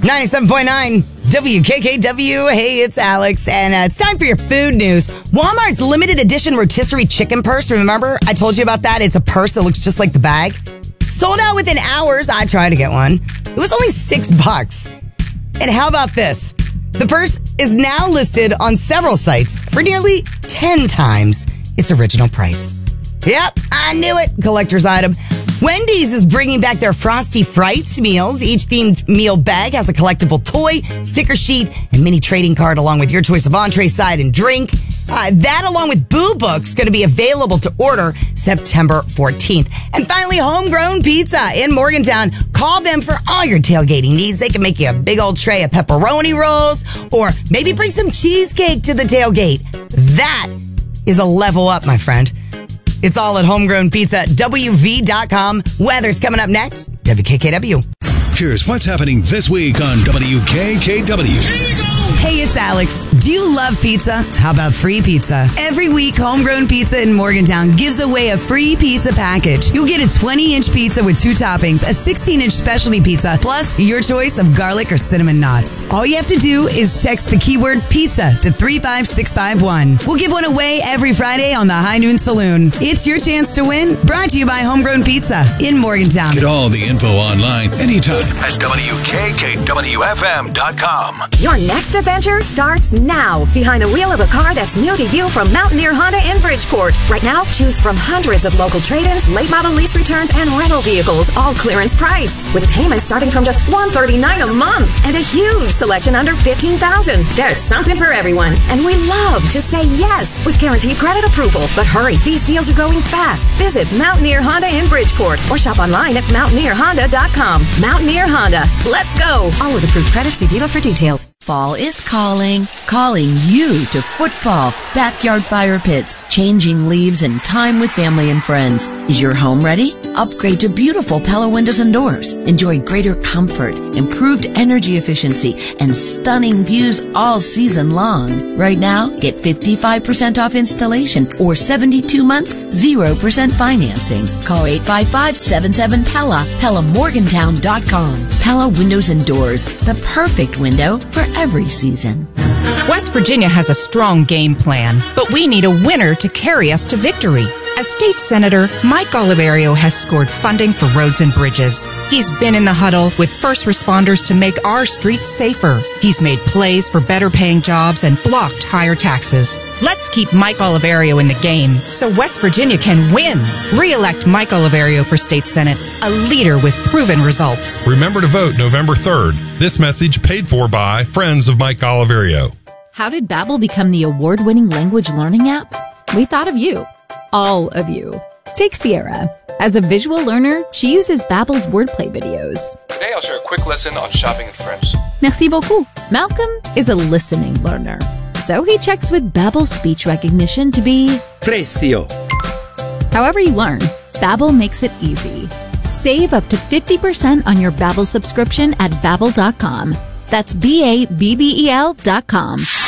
97.9 WKKW. Hey, it's Alex, and it's time for your food news. Walmart's limited edition rotisserie chicken purse. Remember, I told you about that? It's a purse that looks just like the bag. Sold out within hours. I tried to get one. It was only $6. And how about this? The purse is now listed on several sites for nearly 10 times its original price. Yep, I knew it. Collector's item. Wendy's is bringing back their Frosty Frights meals. Each themed meal bag has a collectible toy, sticker sheet, and mini trading card along with your choice of entree, side, and drink. That, along with Boo Books, going to be available to order September 14th. And finally, Homegrown Pizza in Morgantown. Call them for all your tailgating needs. They can make you a big old tray of pepperoni rolls, or maybe bring some cheesecake to the tailgate. That is a level up, my friend. It's all at Homegrown Pizza, WV.com. Weather's coming up next. WKKW. Here's what's happening this week on WKKW. Hey, it's Alex. Do you love pizza? How about free pizza? Every week, Homegrown Pizza in Morgantown gives away a free pizza package. You'll get a 20-inch pizza with 2 toppings, a 16-inch specialty pizza, plus your choice of garlic or cinnamon knots. All you have to do is text the keyword pizza to 35651. We'll give one away every Friday on the High Noon Saloon. It's your chance to win. Brought to you by Homegrown Pizza in Morgantown. Get all the info online anytime at WKKWFM.com. Your next adventure starts now. Behind the wheel of a car that's new to you from Mountaineer Honda in Bridgeport. Right now, choose from hundreds of local trade-ins, late model lease returns, and rental vehicles, all clearance priced, with payments starting from just $139 a month and a huge selection under $15,000. There's something for everyone, and we love to say yes with guaranteed credit approval. But hurry, these deals are going fast. Visit Mountaineer Honda in Bridgeport or shop online at mountaineerhonda.com. Mountaineer Honda. Let's go. All with approved credit. See dealer for details. Fall is calling you to football, backyard fire pits, changing leaves, and time with family and friends. Is your home ready? Upgrade to beautiful Pella windows and doors. Enjoy greater comfort, improved energy efficiency, and stunning views all season long. Right now, get 55% off installation or 72 months, 0% financing. Call 855-77-PELLA, PellaMorgantown.com. Pella Windows and Doors, the perfect window for every season. West Virginia has a strong game plan, but we need a winner to carry us to victory. As state senator, Mike Oliverio has scored funding for roads and bridges. He's been in the huddle with first responders to make our streets safer. He's made plays for better paying jobs and blocked higher taxes. Let's keep Mike Oliverio in the game so West Virginia can win. Re-elect Mike Oliverio for state senate, a leader with proven results. Remember to vote November 3rd. This message paid for by Friends of Mike Oliverio. How did Babbel become the award-winning language learning app? We thought of you. All of you. Take Sierra. As a visual learner, she uses Babbel's wordplay videos. Today I'll share a quick lesson on shopping in French. Merci beaucoup. Malcolm is a listening learner, so he checks with Babbel's speech recognition to be Precio. However you learn, Babbel makes it easy. Save up to 50% on your Babbel subscription at Babbel.com. That's BABBEL.com.